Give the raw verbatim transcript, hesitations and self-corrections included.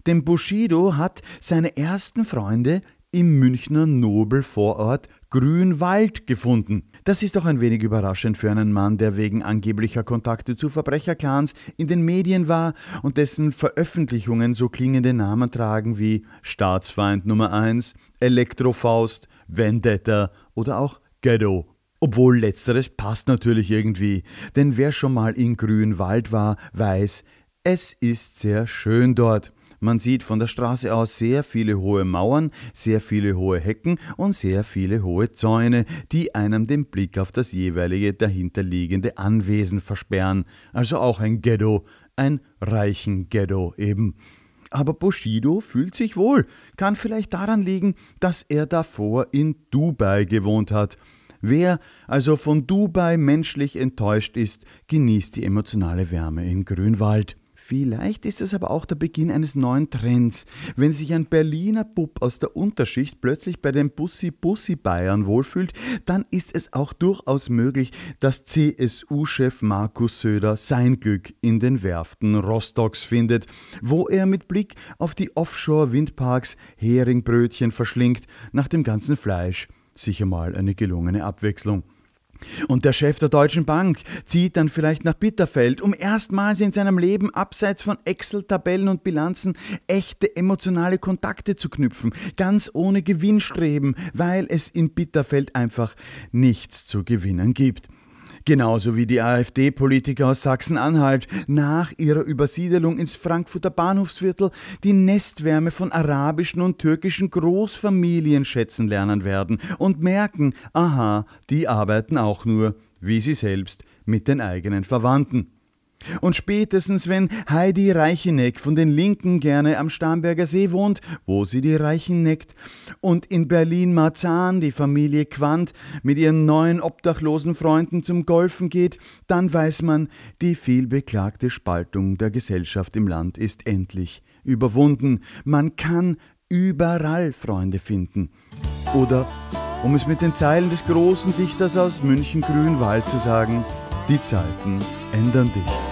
Denn Bushido hat seine ersten Freunde im Münchner Nobelvorort Grünwald gefunden. Das ist doch ein wenig überraschend für einen Mann, der wegen angeblicher Kontakte zu Verbrecherclans in den Medien war und dessen Veröffentlichungen so klingende Namen tragen wie Staatsfeind Nummer eins, Elektrofaust, Vendetta oder auch Ghetto. Obwohl letzteres passt natürlich irgendwie, denn wer schon mal in Grünwald war, weiß, es ist sehr schön dort. Man sieht von der Straße aus sehr viele hohe Mauern, sehr viele hohe Hecken und sehr viele hohe Zäune, die einem den Blick auf das jeweilige dahinterliegende Anwesen versperren. Also auch ein Ghetto, ein reichen Ghetto eben. Aber Bushido fühlt sich wohl, kann vielleicht daran liegen, dass er davor in Dubai gewohnt hat. Wer also von Dubai menschlich enttäuscht ist, genießt die emotionale Wärme in Grünwald. Vielleicht ist es aber auch der Beginn eines neuen Trends. Wenn sich ein Berliner Bub aus der Unterschicht plötzlich bei den Bussi-Bussi-Bayern wohlfühlt, dann ist es auch durchaus möglich, dass C S U-Chef Markus Söder sein Glück in den Werften Rostocks findet, wo er mit Blick auf die Offshore-Windparks Heringbrötchen verschlingt, nach dem ganzen Fleisch. Sicher mal eine gelungene Abwechslung. Und der Chef der Deutschen Bank zieht dann vielleicht nach Bitterfeld, um erstmals in seinem Leben abseits von Excel-Tabellen und Bilanzen echte emotionale Kontakte zu knüpfen, ganz ohne Gewinnstreben, weil es in Bitterfeld einfach nichts zu gewinnen gibt. Genauso wie die AfD-Politiker aus Sachsen-Anhalt nach ihrer Übersiedelung ins Frankfurter Bahnhofsviertel die Nestwärme von arabischen und türkischen Großfamilien schätzen lernen werden und merken, aha, die arbeiten auch nur, wie sie selbst, mit den eigenen Verwandten. Und spätestens, wenn Heidi Reicheneck von den Linken gerne am Starnberger See wohnt, wo sie die Reichen neckt, und in Berlin-Marzahn die Familie Quandt mit ihren neuen obdachlosen Freunden zum Golfen geht, dann weiß man, die vielbeklagte Spaltung der Gesellschaft im Land ist endlich überwunden. Man kann überall Freunde finden. Oder, um es mit den Zeilen des großen Dichters aus München Grünwald zu sagen, die Zeiten ändern dich.